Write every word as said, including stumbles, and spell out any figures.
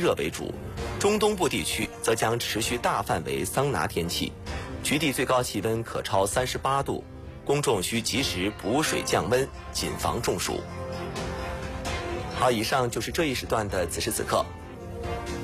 热为主，中东部地区则将持续大范围桑拿天气，局地最高气温可超三十八度，公众需及时补水降温，谨防中暑。好，以上就是这一时段的此时此刻。